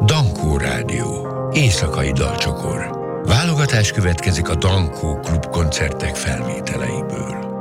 Dankó Rádió. Éjszakai dalcsokor. Válogatás következik a Dankó klubkoncertek felvételeiből.